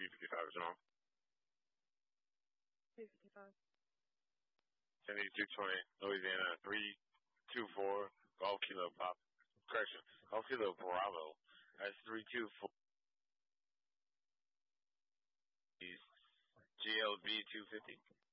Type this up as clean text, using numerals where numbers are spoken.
355 is wrong. 355. 7220, Louisiana, 324, Golf Kilo Pop. Correction, Golf Kilo Bravo. That's 324. GLB 250.